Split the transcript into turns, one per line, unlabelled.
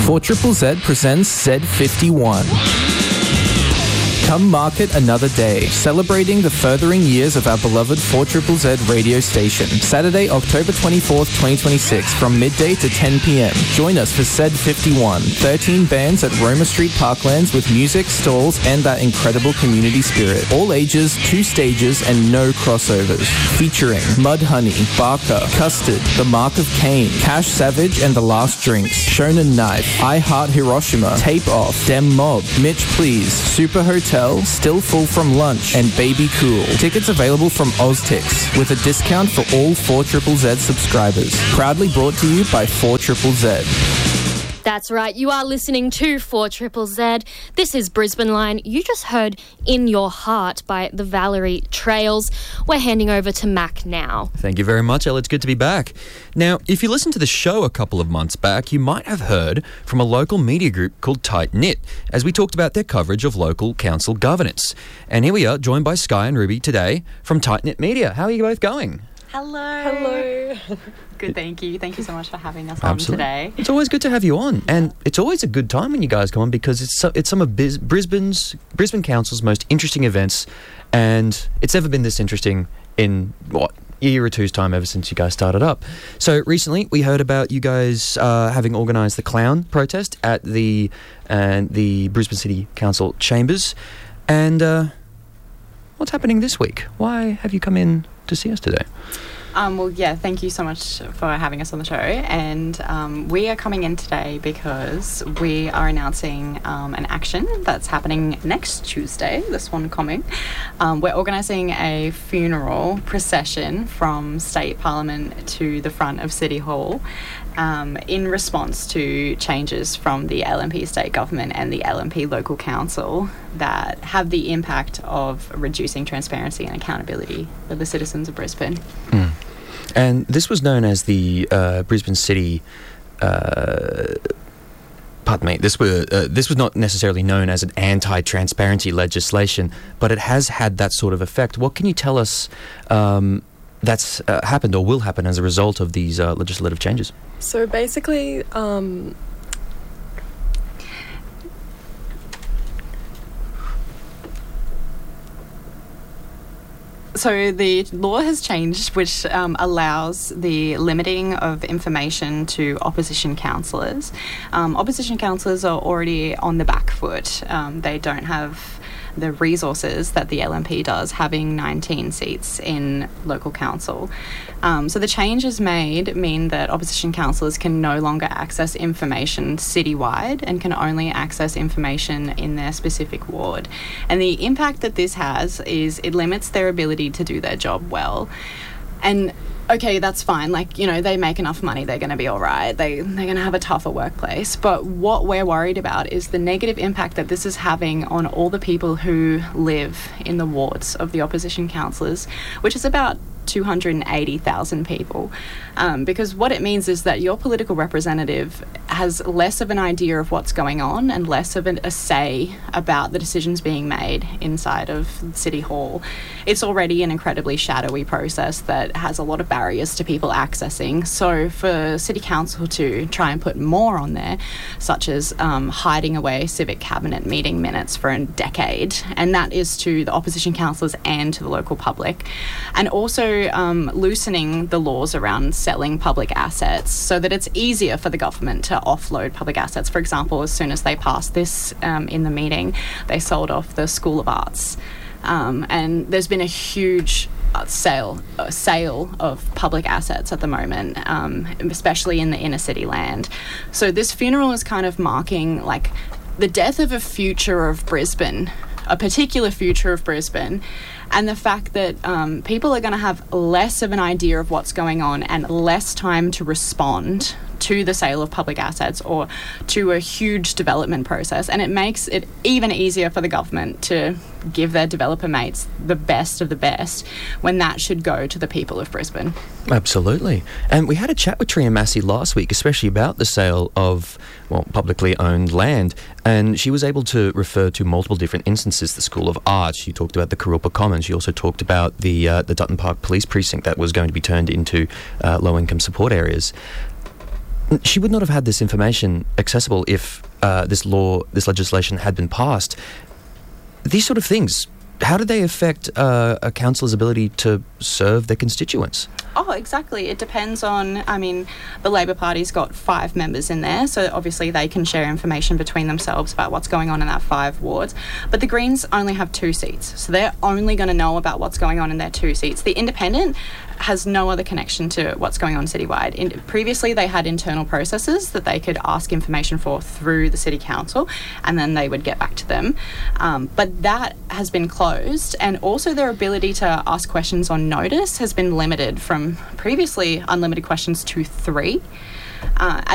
4ZZZ presents Z51. Come mark it another day, celebrating the furthering years of our beloved 4ZZZ radio station. Saturday, October 24th, 2026, from midday to 10 p.m. Join us for Z51, 13 bands at Roma Street Parklands with music, stalls, and that incredible community spirit. All ages, 2 stages, and no crossovers. Featuring Mudhoney, Barker, Custard, The Mark of Cain, Cash Savage and The Last Drinks, Shonen Knife, I Heart Hiroshima, Tape Off, Dem Mob, Mitch Please, Super Hotel, Still Full from Lunch, and Baby Cool. Tickets available from Oztix, with a discount for all 4ZZZ subscribers. Proudly brought to you by 4ZZZ.
That's right, you are listening to 4ZZZ. This is Brisbane Line. You just heard In Your Heart by the Valerie Trails. We're handing over to Mac now.
Thank you very much, Elle. It's good to be back. Now, if you listened to the show a couple of months back, you might have heard from a local media group called Tight Knit, as we talked about their coverage of local council governance. And here we are, joined by Sky and Ruby today from Tight Knit Media. How are you both going?
Hello. Good, thank you. Thank you so much for having us
Absolutely.
on today.
It's always good to have you on, and it's always a good time when you guys come on because it's some of Brisbane Council's most interesting events, and it's never been this interesting in year or two's time ever since you guys started up. So recently we heard about you guys having organised the clown protest at the Brisbane City Council chambers, and what's happening this week? Why have you come in to see us today?
Thank you so much for having us on the show. And we are coming in today because we are announcing an action that's happening next Tuesday, this one coming. We're organising a funeral procession from State Parliament to the front of City Hall in response to changes from the LNP State Government and the LNP Local Council that have the impact of reducing transparency and accountability for the citizens of Brisbane.
Mm. And this was known as the Brisbane City... pardon me, this was not necessarily known as an anti-transparency legislation, but it has had that sort of effect. What can you tell us that's happened or will happen as a result of these legislative changes?
So basically...
So the law has changed, which allows the limiting of information to opposition councillors. Opposition councillors are already on the back foot. They don't have the resources that the LNP does, having 19 seats in local council. So the changes made mean that opposition councillors can no longer access information citywide and can only access information in their specific ward. And the impact that this has is it limits their ability to do their job well. And okay, that's fine. They make enough money, they're going to be all right. They're going to have a tougher workplace. But what we're worried about is the negative impact that this is having on all the people who live in the wards of the opposition councillors, which is about 280,000 people. Because what it means is that your political representative has less of an idea of what's going on and less of a say about the decisions being made inside of City Hall. It's already an incredibly shadowy process that has a lot of barriers to people accessing. So for City Council to try and put more on there, such as hiding away civic cabinet meeting minutes for a decade, and that is to the opposition councillors and to the local public, and also loosening the laws around selling public assets so that it's easier for the government to offload public assets. For example, as soon as they passed this in the meeting, they sold off the School of Arts. And there's been a huge sale of public assets at the moment, especially in the inner city land. So this funeral is kind of marking the death of a future of Brisbane, a particular future of Brisbane, and the fact that people are going to have less of an idea of what's going on and less time to respond to the sale of public assets or to a huge development process. And it makes it even easier for the government to give their developer mates the best of the best when that should go to the people of Brisbane.
Absolutely. And we had a chat with Tria Massey last week, especially about the sale of, publicly owned land. And she was able to refer to multiple different instances. The School of Art, she talked about the Kurilpa Commons. She also talked about the Dutton Park Police Precinct that was going to be turned into low-income support areas. She would not have had this information accessible if this legislation had been passed. These sort of things, how do they affect a councillor's ability to serve their constituents?
Oh, exactly. It depends on, the Labor Party's got 5 members in there, so obviously they can share information between themselves about what's going on in that 5 wards. But the Greens only have 2 seats, so they're only going to know about what's going on in their 2 seats. The Independent has no other connection to what's going on citywide. Previously, they had internal processes that they could ask information for through the City Council, and then they would get back to them. But that has been closed, and also their ability to ask questions on notice has been limited from previously unlimited questions to 3.